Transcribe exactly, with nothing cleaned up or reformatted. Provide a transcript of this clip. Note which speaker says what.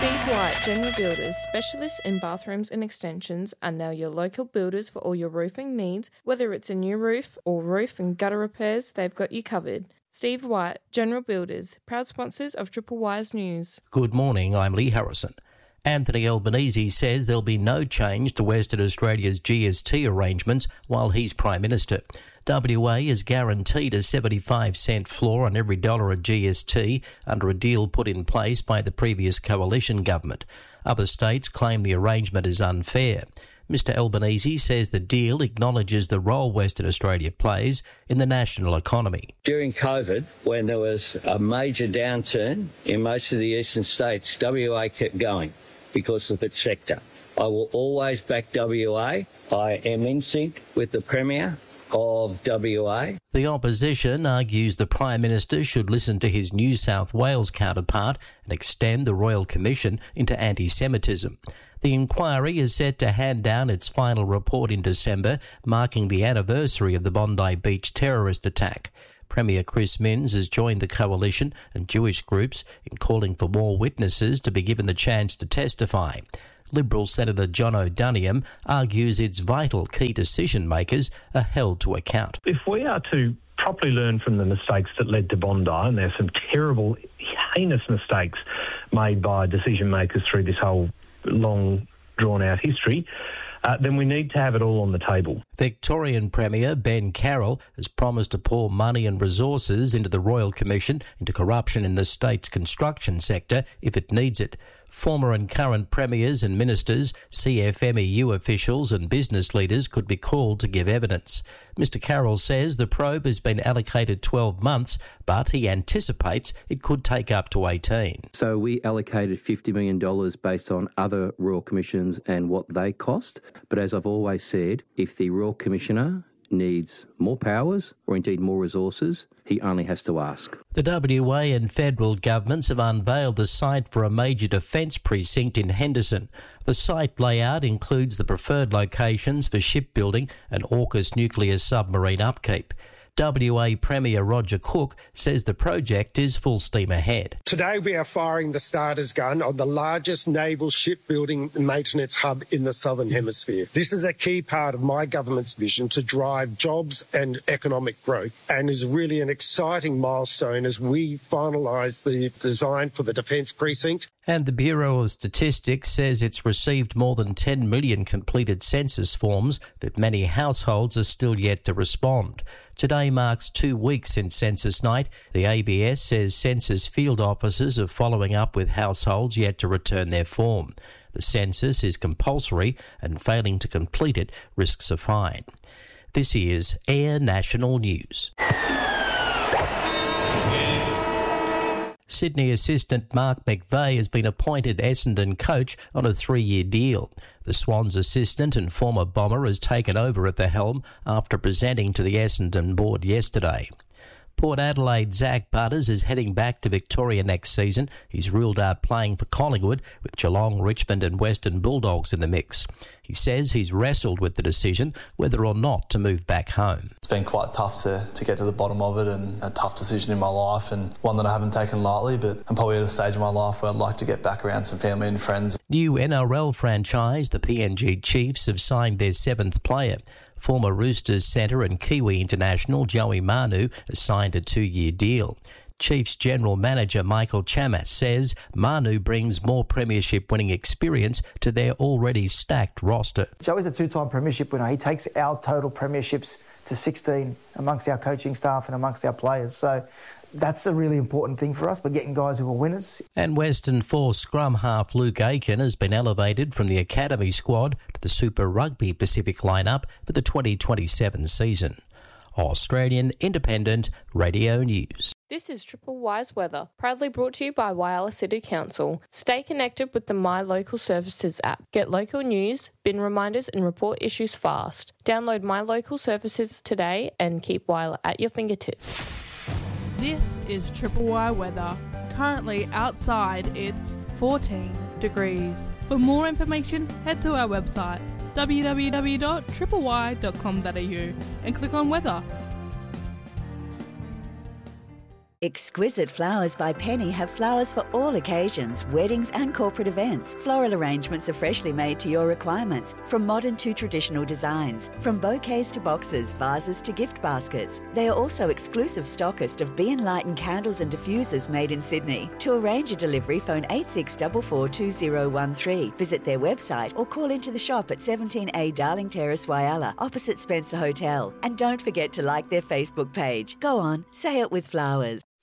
Speaker 1: Steve White, General Builders, specialists in bathrooms and extensions, are now your local builders for all your roofing needs. Whether it's a new roof or roof and gutter repairs, they've got you covered. Steve White, General Builders, proud sponsors of Triple Wise News.
Speaker 2: Good morning, I'm Lee Harrison. Anthony Albanese says there'll be no change to Western Australia's G S T arrangements while he's Prime Minister. W A is guaranteed a seventy-five cent floor on every dollar of G S T under a deal put in place by the previous coalition government. Other states claim the arrangement is unfair. Mister Albanese says the deal acknowledges the role Western Australia plays in the national economy.
Speaker 3: During COVID, when there was a major downturn in most of the eastern states, W A kept going because of its sector. I will always back W A. I am in sync with the Premier of W A.
Speaker 2: The opposition argues the Prime Minister should listen to his New South Wales counterpart and extend the Royal Commission into anti-Semitism. The inquiry is set to hand down its final report in December, marking the anniversary of the Bondi Beach terrorist attack. Premier Chris Minns has joined the coalition and Jewish groups in calling for more witnesses to be given the chance to testify. Liberal Senator John O'Doniam argues it's vital key decision makers are held to account.
Speaker 4: If we are to properly learn from the mistakes that led to Bondi, and there's some terrible, heinous mistakes made by decision makers through this whole long, drawn-out history, uh, then we need to have it all on the table.
Speaker 2: Victorian Premier Ben Carroll has promised to pour money and resources into the Royal Commission into corruption in the state's construction sector if it needs it. Former and current premiers and ministers, C F M E U officials and business leaders could be called to give evidence. Mister Carroll says the probe has been allocated twelve months, but he anticipates it could take up to eighteen.
Speaker 5: So we allocated fifty million dollars based on other Royal Commissions and what they cost. But as I've always said, if the Royal Commissioner needs more powers or indeed more resources, he only has to ask.
Speaker 2: The W A and federal governments have unveiled the site for a major defence precinct in Henderson. The site layout includes the preferred locations for shipbuilding and AUKUS nuclear submarine upkeep. W A Premier Roger Cook says the project is full steam ahead.
Speaker 6: Today we are firing the starter's gun on the largest naval shipbuilding and maintenance hub in the Southern Hemisphere. This is a key part of my government's vision to drive jobs and economic growth, and is really an exciting milestone as we finalise the design for the Defence Precinct.
Speaker 2: And the Bureau of Statistics says it's received more than ten million completed census forms, but many households are still yet to respond. Today marks two weeks since Census Night. The A B S says census field officers are following up with households yet to return their form. The census is compulsory, and failing to complete it risks a fine. This is Air National News. Sydney assistant Mark McVeigh has been appointed Essendon coach on a three-year deal. The Swans assistant and former Bomber has taken over at the helm after presenting to the Essendon board yesterday. Port Adelaide Zach Butters is heading back to Victoria next season. He's ruled out playing for Collingwood, with Geelong, Richmond and Western Bulldogs in the mix. He says he's wrestled with the decision whether or not to move back home.
Speaker 7: It's been quite tough to, to get to the bottom of it, and a tough decision in my life, and one that I haven't taken lightly, but I'm probably at a stage in my life where I'd like to get back around some family and friends.
Speaker 2: New N R L franchise, the P N G Chiefs, have signed their seventh player. Former Roosters centre and Kiwi international Joey Manu has signed a two-year deal. Chiefs General Manager Michael Chamas says Manu brings more premiership winning experience to their already stacked roster.
Speaker 8: Joey's a two-time premiership winner. He takes our total premierships to sixteen amongst our coaching staff and amongst our players. So that's a really important thing for us. We're getting guys who are winners.
Speaker 2: And Western Force scrum half Luke Aiken has been elevated from the academy squad to the Super Rugby Pacific lineup for the twenty twenty-seven season. Australian Independent Radio News.
Speaker 1: This is Triple Wise Weather, proudly brought to you by Whyalla City Council. Stay connected with the My Local Services app. Get local news, bin reminders and report issues fast. Download My Local Services today and keep Whyalla at your fingertips.
Speaker 9: This is Triple Y Weather. Currently outside it's fourteen degrees. For more information, head to our website w w w dot triple y dot com dot a u and click on weather.
Speaker 10: Exquisite Flowers by Penny have flowers for all occasions, weddings and corporate events. Floral arrangements are freshly made to your requirements, from modern to traditional designs. From bouquets to boxes, vases to gift baskets. They are also exclusive stockist of Be Enlightened candles and diffusers made in Sydney. To arrange a delivery, phone eight six four four two zero one three. Visit their website or call into the shop at seventeen A Darling Terrace, Whyalla, opposite Spencer Hotel. And don't forget to like their Facebook page. Go on, say it with flowers.